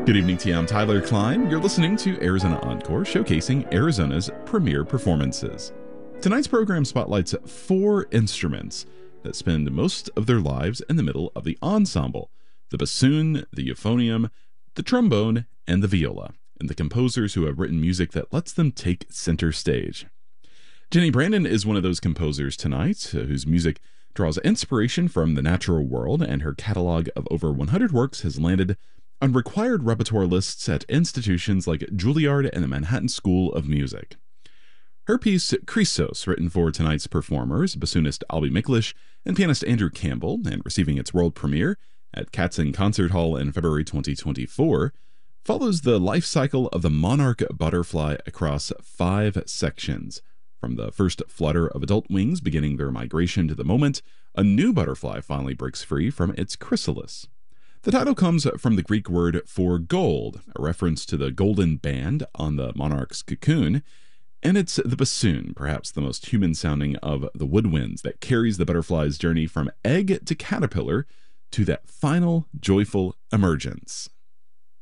Good evening to you. I'm Tyler Klein. You're listening to Arizona Encore, showcasing Arizona's premier performances. Tonight's program spotlights 4 instruments that spend most of their lives in the middle of the ensemble: the bassoon, the euphonium, the trombone, and the viola, and the composers who have written music that lets them take center stage. Jenny Brandon is one of those composers tonight, whose music draws inspiration from the natural world, and her catalog of over 100 works has landed on required repertoire lists at institutions like Juilliard and the Manhattan School of Music. Her piece, Chrysos, written for tonight's performers, bassoonist Albie Miklish and pianist Andrew Campbell, and receiving its world premiere at Katzen Concert Hall in February 2024, follows the life cycle of the monarch butterfly across 5 sections, from the first flutter of adult wings beginning their migration to the moment a new butterfly finally breaks free from its chrysalis. The title comes from the Greek word for gold, a reference to the golden band on the monarch's cocoon, and it's the bassoon, perhaps the most human-sounding of the woodwinds, that carries the butterfly's journey from egg to caterpillar to that final joyful emergence.